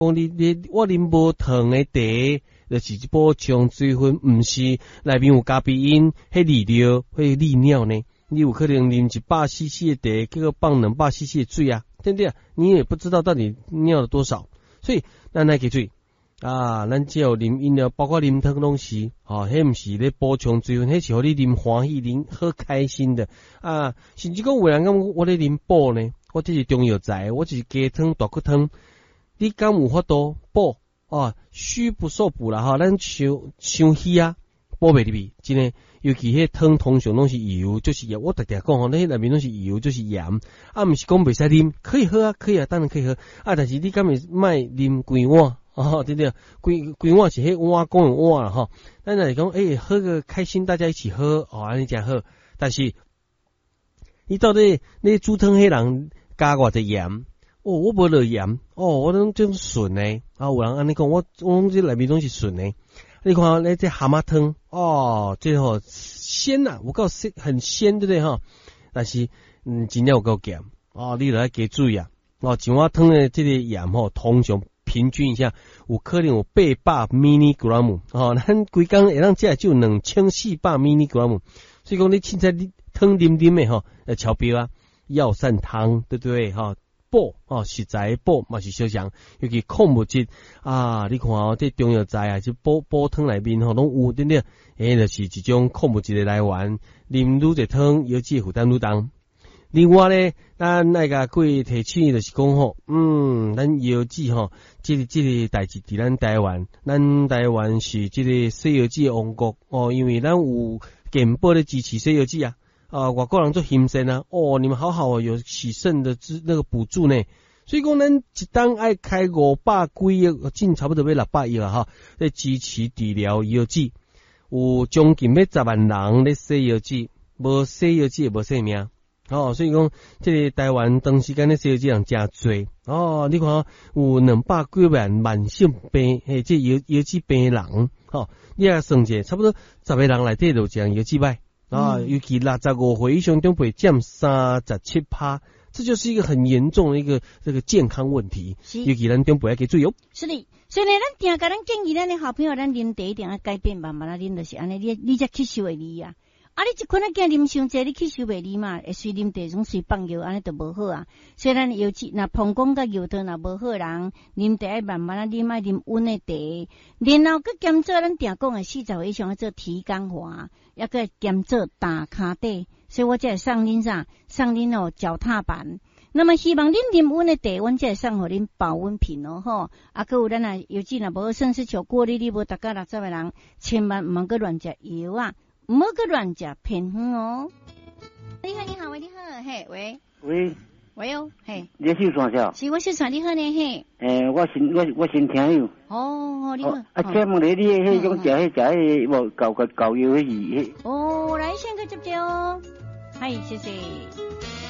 讲我啉无糖的茶，就是补充水分，毋是内面有咖啡因，迄利尿会利尿呢。你有可能啉100cc 的茶，结果放200cc 的水啊，对不对啊？你也不知道到底尿了多少，所以咱来给水啊，咱只有啉饮料，包括啉汤拢是，迄毋是咧补充水分，迄是互你啉欢喜、啉好开心的啊。甚至讲有人讲我咧啉补呢，我这是中药材，我就是鸡汤、大骨汤，你敢有法度补啊？虚不受补啦，咱伤虚啊，补袂入去，真诶。尤其迄汤通常拢是油，就是盐。我常常讲那内面拢是油，就是盐。啊，毋是讲袂使啉，可以喝啊，可以啊，当然可以喝啊。但是你敢会卖啉规碗对不对？规碗是迄碗公用碗啦吼。咱来讲，喝个开心，大家一起喝安尼诚好。但是你到底你煮汤迄人加偌济盐？我无落盐我拢种顺诶有人安尼讲，我拢这内面拢是顺诶。你看那这蛤蟆汤这鲜呐，有够鲜，很鲜，对不对但是真正有够咸你就要加注意啊一碗汤的这个盐通常平均一下有可能有800 mg 咱规工会当食就2400 mg， 所以讲你凊彩你汤啉啉的超标啊，药膳汤，对不对补食材补嘛是小强，尤其矿物质啊，你看这中药材啊，就补汤内面拢有对不对？就是一种矿物质的来源，啉愈济汤，药剂负担愈重。另外咧，咱那个过提醒就是讲咱药剂这个代志伫咱台湾是这个西药剂的王国因为咱有健保咧支持西药剂啊。外国人做行善啊，你们好好有洗肾的那个补助呢，所以讲咱一当爱开500几亿，近差不多要600亿啦在支持治疗药剂，有将近要10万人咧洗药剂，无洗药剂无性命所以讲这个台湾长时间咧洗药剂人真多你看有200几万慢性病这药剂病人你也算者差不多10个人内底就有药剂歹。尤其65岁以上长辈占37%，这就是一个很严重的一个这个健康问题。尤其咱长辈要给注意是的，所以呢，咱定甲咱建议咱的好朋友，咱啉茶一定要改变，慢慢啊啉就是安尼，你才吸收会哩啊。你一困囝啉伤济，你吸收袂哩嘛？会随啉茶总随放药，安尼就无好啊。所以咱药剂那膀胱甲药汤若无好人，啉茶要慢慢啊啉，爱啉温的茶，然后佮兼做咱定讲的40岁以上要做体感化，也佮兼做打骹底。所以我才会送恁送恁脚踏板。那么希望恁啉温的茶，阮才会送互恁保温瓶佮有咱药剂若无好，甚至像过你无大概60个人，千万毋通佮乱食药啊。唔好个乱食偏方你好，你好，喂，你好，嘿，喂哦，嘿， 你是啥笑？ 是我是传你好呢，嘿。 我先听有。 你好。 请问你迄种食迄无搞药迄。 来先去接哦，嗨，谢谢。